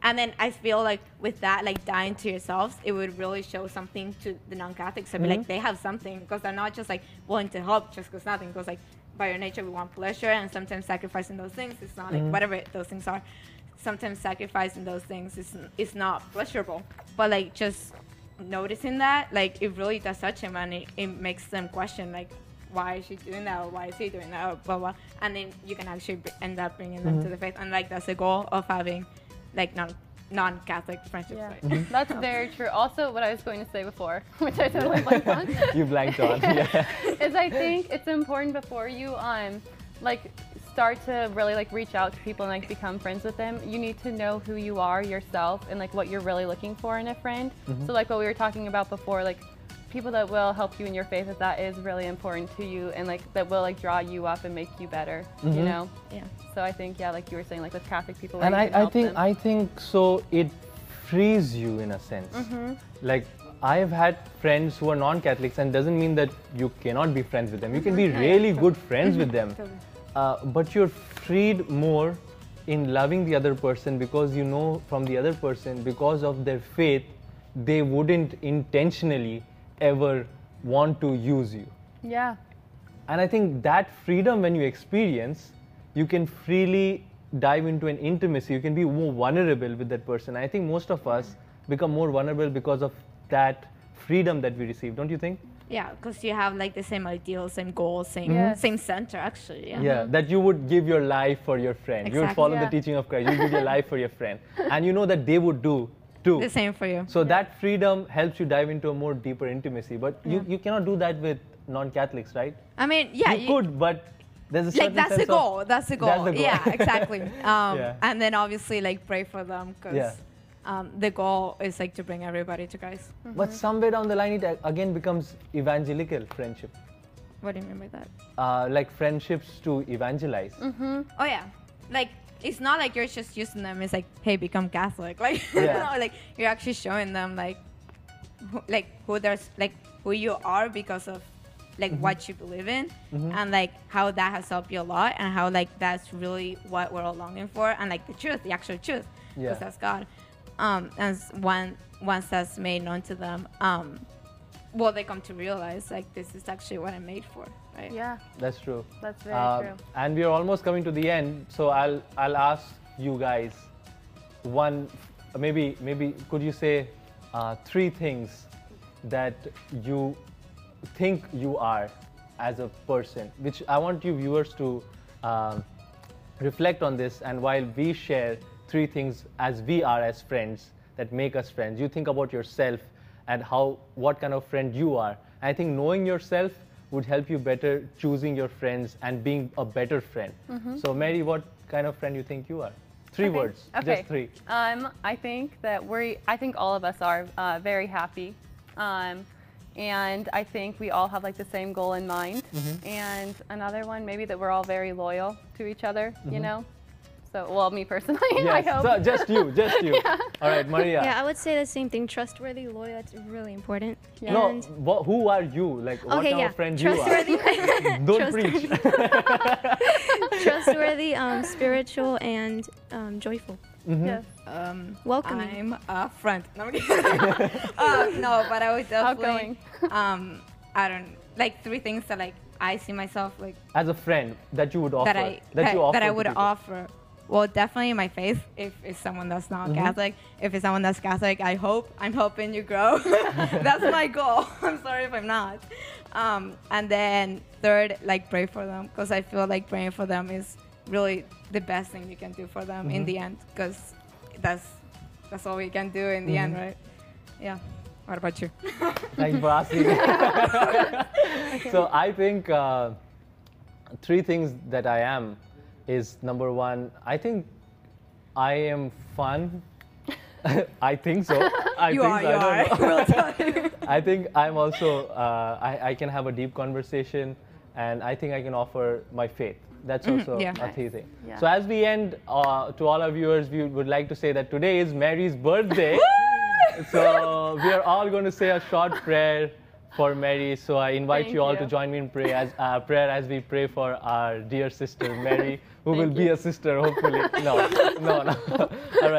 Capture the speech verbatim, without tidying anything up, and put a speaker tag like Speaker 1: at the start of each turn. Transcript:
Speaker 1: And then I feel like with that, like dying to yourselves, it would really show something to the non-Catholics. I mean,
Speaker 2: Mm-hmm.
Speaker 1: like they have something because they're not just like willing to help just because nothing. Because like by your nature, we want pleasure, and sometimes sacrificing those things, it's not like
Speaker 2: Mm-hmm.
Speaker 1: whatever those things are. Sometimes sacrificing those things is is not pleasurable. But like just noticing that, like it really does touch him, and it, it makes them question like, why is she doing that, or why is he doing that, or blah blah. And then you can actually b- end up bringing them to the faith, and like that's the goal of having like non non-Catholic friendships.
Speaker 3: Yeah,
Speaker 1: Right?
Speaker 3: that's very true. Also, what I was going to say before, which I totally blanked on,
Speaker 2: You blanked on. Yeah.
Speaker 3: is I think it's important before you um like start to really like reach out to people and like become friends with them. You need to know who you are yourself and like what you're really looking for in a friend. So like what we were talking about before, like people that will help you in your faith, if that is really important to you, and like that will like draw you up and make you better. You know.
Speaker 1: Yeah.
Speaker 3: So I think yeah, like you were saying, like with Catholic people.
Speaker 2: And
Speaker 3: where
Speaker 2: I,
Speaker 3: you can
Speaker 2: I
Speaker 3: help
Speaker 2: think
Speaker 3: them.
Speaker 2: I think so it frees you in a sense. Like I've had friends who are non-Catholics, and doesn't mean that you cannot be friends with them. You can be really good friends with them, uh, but you're freed more in loving the other person because you know from the other person, because of their faith, they wouldn't intentionally ever want to use you.
Speaker 3: Yeah.
Speaker 2: And I think that freedom, when you experience, you can freely dive into an intimacy. You can be more vulnerable with that person. I think most of us become more vulnerable because of that freedom that we receive. Don't you think?
Speaker 1: Yeah, because you have like the same ideals, same goals, same
Speaker 3: Yes.
Speaker 1: same center actually. Yeah.
Speaker 2: Yeah, that you would give your life for your friend. You would
Speaker 1: Exactly.
Speaker 2: follow
Speaker 3: Yeah.
Speaker 2: the teaching of Christ. You give your life for your friend. And you know that they would do too.
Speaker 1: The same for you.
Speaker 2: So that freedom helps you dive into a more deeper intimacy. But you, you cannot do that with non-Catholics, right?
Speaker 1: I mean, yeah,
Speaker 2: you, could, but there's a certain
Speaker 1: like that's the
Speaker 2: sense of-
Speaker 1: goal. That's the goal.
Speaker 2: That's the goal.
Speaker 1: Yeah, exactly. Um,
Speaker 2: Yeah.
Speaker 1: And then obviously like pray for them because
Speaker 2: Yeah.
Speaker 1: um, the goal is like to bring everybody to Christ.
Speaker 2: But somewhere down the line, it a- again becomes evangelical friendship.
Speaker 1: What do you mean by that?
Speaker 2: Uh, like friendships to evangelize.
Speaker 1: Oh yeah, like it's not like you're just using them. It's like, hey, become Catholic. Like,
Speaker 2: Yeah.
Speaker 1: no, like you're actually showing them like, who, like who there's like who you are because of like what you believe in, and like how that has helped you a lot, and how like that's really what we're all longing for, and like the truth, the actual truth, because
Speaker 2: Yeah.
Speaker 1: that's God. Um, and s- when once that's made known to them, um, well, they come to realize like this is actually what I'm made for, right?
Speaker 3: Yeah,
Speaker 2: That's true.
Speaker 3: that's very
Speaker 2: Uh,
Speaker 3: true.
Speaker 2: and we are almost coming to the end, so I'll I'll ask you guys one, maybe maybe could you say uh, three things that you think you are as a person, which I want you viewers to um, reflect on this, and while we share three things as we are as friends that make us friends, you think about yourself and how what kind of friend you are. I think knowing yourself would help you better choosing your friends and being a better friend. So Mary, what kind of friend you think you are? Three
Speaker 3: Okay.
Speaker 2: words,
Speaker 3: Okay.
Speaker 2: just three.
Speaker 3: Um, I think that we, I think all of us are uh, very happy. Um, and I think we all have like the same goal in mind.
Speaker 2: Mm-hmm.
Speaker 3: And another one, maybe that we're all very loyal to each other,
Speaker 2: Mm-hmm.
Speaker 3: you know? So, well, me personally, I
Speaker 2: Yes,
Speaker 3: hope.
Speaker 2: so just you, just you. All right, Maria.
Speaker 4: Yeah, I would say the same thing. Trustworthy, loyal. It's really important.
Speaker 3: Yeah.
Speaker 2: No,
Speaker 4: And
Speaker 2: wha- who are you? Like, what
Speaker 4: okay,
Speaker 2: kind
Speaker 4: yeah.
Speaker 2: of friend you are?
Speaker 4: Trustworthy,
Speaker 2: Don't preach.
Speaker 4: trustworthy, um, spiritual, and um, joyful.
Speaker 3: Yes.
Speaker 1: Um,
Speaker 4: Welcoming.
Speaker 1: I'm a friend. No, I'm kidding. uh, no, but I would definitely.
Speaker 3: Outgoing.
Speaker 1: um, I don't like three things that like I see myself like
Speaker 2: As a friend that you would offer,
Speaker 1: that I
Speaker 2: that you offer
Speaker 1: that I
Speaker 2: to
Speaker 1: would
Speaker 2: people.
Speaker 1: offer. Well, definitely my faith. If it's someone that's not
Speaker 2: Mm-hmm.
Speaker 1: Catholic, if it's someone that's Catholic, I hope I'm helping you grow. That's my goal. I'm sorry if I'm not. Um, and then third, like pray for them, because I feel like praying for them is really the best thing you can do for them in
Speaker 2: Mm-hmm.
Speaker 1: the end, because that's that's all we can do in the end,
Speaker 2: Mm-hmm.
Speaker 1: right? Yeah. What about you?
Speaker 2: Thank you for asking. So I think uh, three things that I am is number one, I think I am fun. I think so. I
Speaker 1: You
Speaker 2: think
Speaker 1: are,
Speaker 2: so.
Speaker 1: you
Speaker 2: I don't know.
Speaker 1: are. We'll tell you.
Speaker 2: I think I'm also, uh, I, I can have a deep conversation, and I think I can offer my faith. That's also
Speaker 1: yeah.
Speaker 2: a key thing.
Speaker 3: Yeah.
Speaker 2: So as we end, uh, to all our viewers, we would like to say that today is Mary's birthday. So we are all going to say a short prayer for Mary. So I invite
Speaker 3: Thank
Speaker 2: you all
Speaker 3: you.
Speaker 2: to join me in pray as, uh, prayer as we pray for our dear sister Mary, who will
Speaker 3: Thank
Speaker 2: be
Speaker 3: you.
Speaker 2: a sister hopefully. No, no, no. All right.